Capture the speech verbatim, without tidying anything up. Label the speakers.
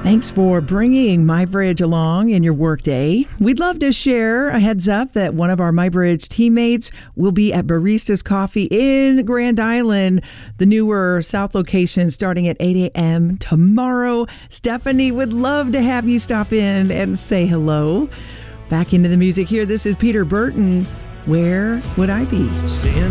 Speaker 1: Thanks for bringing MyBridge along in your workday. We'd love to share a heads up that one of our MyBridge teammates will be at Baristas Coffee in Grand Island, the newer South location, starting at eight a.m. tomorrow. Stephanie would love to have you stop in and say hello. Back into the music here. This is Peter Burton. Where would I be?